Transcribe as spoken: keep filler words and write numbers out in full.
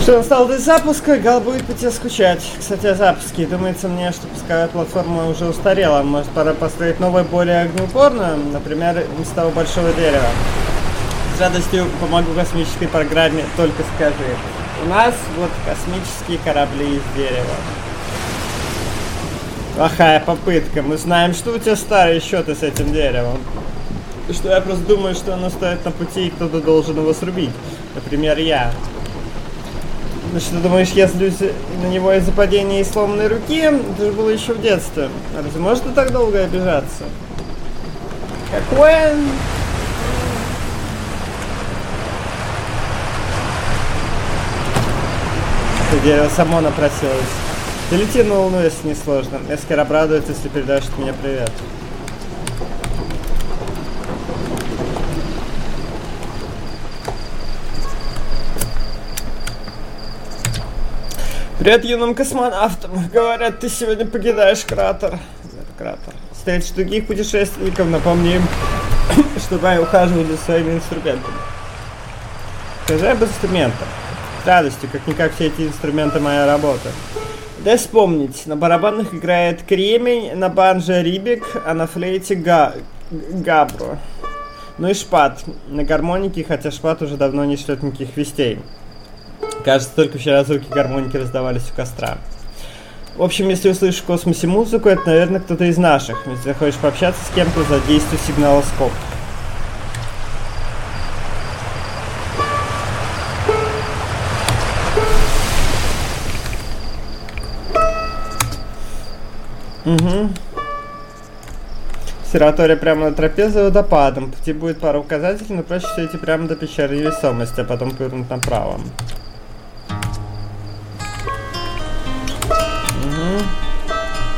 Что настал до запуска, Гал будет по тебе скучать. Кстати, о запуске. Думается мне, что пусковая платформа уже устарела. Может, пора построить новое, более огнеупорное? Например, из того большого дерева. С радостью помогу космической программе, только скажи. У нас вот космические корабли из дерева. Плохая попытка. Мы знаем, что у тебя старые счеты с этим деревом. Что я просто думаю, что оно стоит на пути, и кто-то должен его срубить. Например, я. Ну что, думаешь, я злюсь на него из-за падения и сломанной руки? Это же было еще в детстве. Разве можно так долго обижаться? Какое... Это дерево само напросилось. Ты лети на Луну, если не сложно. Эскер обрадуется, если передашь от меня привет. Привет юным космонавтам. Говорят, ты сегодня покидаешь кратер. Кратер. Встретишь других путешественников, напомни им, чтобы они ухаживали за своими инструментами. Скажи об инструментах. С радостью, как-никак все эти инструменты моя работа. Дай вспомнить. На барабанах играет кремень, на банже рибик, а на флейте га... габро. Ну и шпат. На гармонике, хотя шпат уже давно не шлет никаких вестей. Кажется, только вчера звуки гармоники раздавались у костра. В общем, если услышишь в космосе музыку, это, наверное, кто-то из наших. Если захочешь пообщаться с кем-то, задействуй сигналоскоп. Угу. Обсерватория прямо на тропе за водопадом. Пути будет пара указателей, но проще всего идти прямо до пещеры невесомости, а потом повернуть направо.